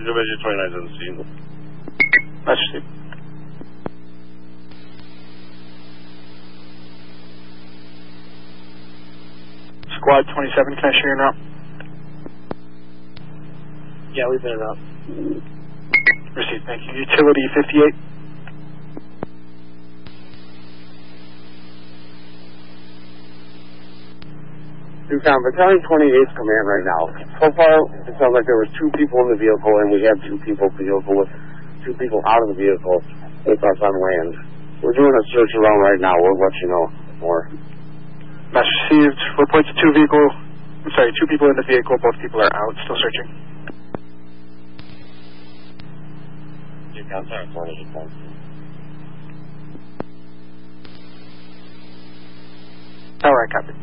Division 29 on the scene. Message received. Squad 27, can I share your route? Yeah, we've been around. Received, thank you. Utility 58. Newtown, Battalion 28's command right now. So far, it sounds like there was 2 people in the vehicle, and we have 2 people in the vehicle with 2 people out of the vehicle with us on land. We're doing a search around right now. We'll let you know more. Message received. Reports 2 people in the vehicle. Both people are out. Still searching. Newtown, 28. Alright, copy.